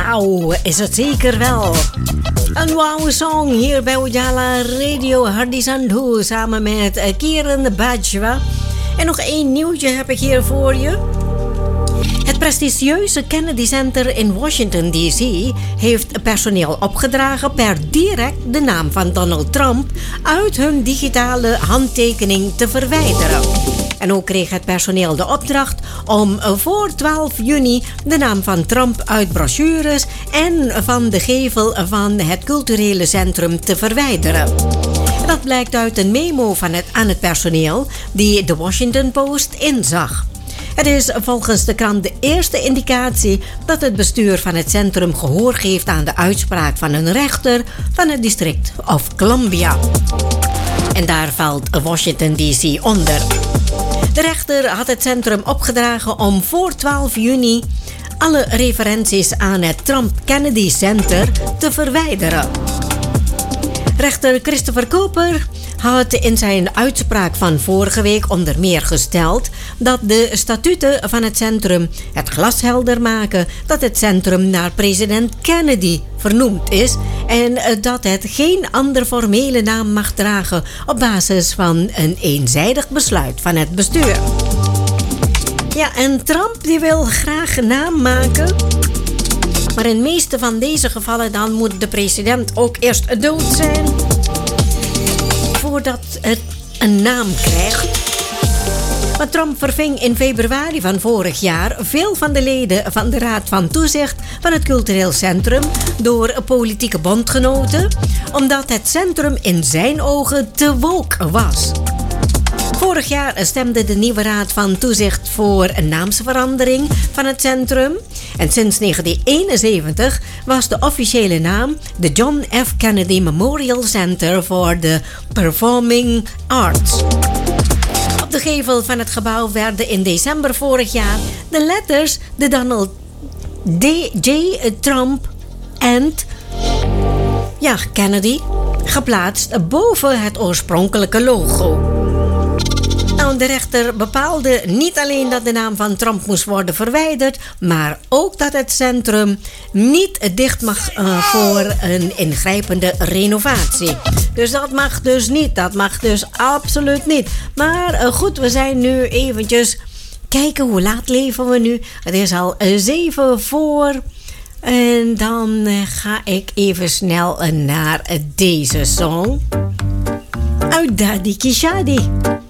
wauw is het zeker wel. Een wauw song hier bij Ujala Radio Hardy Sandhu samen met Kieran Bajwa. En nog één nieuwtje heb ik hier voor je. Het prestigieuze Kennedy Center in Washington D.C. heeft personeel opgedragen per direct de naam van Donald Trump uit hun digitale handtekening te verwijderen. En ook kreeg het personeel de opdracht om voor 12 juni de naam van Trump uit brochures en van de gevel van het culturele centrum te verwijderen. Dat blijkt uit een memo aan het personeel die de Washington Post inzag. Het is volgens de krant de eerste indicatie dat het bestuur van het centrum gehoor geeft aan de uitspraak van een rechter van het district of Columbia. En daar valt Washington D.C. onder. De rechter had het centrum opgedragen om voor 12 juni alle referenties aan het Trump Kennedy Center te verwijderen. Rechter Christopher Cooper had in zijn uitspraak van vorige week onder meer gesteld dat de statuten van het centrum het glashelder maken dat het centrum naar president Kennedy vernoemd is en dat het geen andere formele naam mag dragen op basis van een eenzijdig besluit van het bestuur. Ja, en Trump die wil graag een naam maken, maar in de meeste van deze gevallen dan moet de president ook eerst dood zijn voordat het een naam krijgt. Maar Trump verving in februari van vorig jaar veel van de leden van de Raad van Toezicht van het Cultureel Centrum door politieke bondgenoten, omdat het centrum in zijn ogen te woke was. Vorig jaar stemde de nieuwe Raad van Toezicht voor een naamsverandering van het centrum. En sinds 1971 was de officiële naam de John F. Kennedy Memorial Center for the Performing Arts. Op de gevel van het gebouw werden in december vorig jaar de letters de Donald J. Trump en Kennedy geplaatst boven het oorspronkelijke logo. Nou, de rechter bepaalde niet alleen dat de naam van Trump moest worden verwijderd, maar ook dat het centrum niet dicht mag voor een ingrijpende renovatie. Dus dat mag dus niet, dat mag dus absoluut niet. Maar goed, we zijn nu eventjes kijken hoe laat leven we nu. Het is al 7 voor. En dan ga ik even snel naar deze song uit Daddy Kishadi.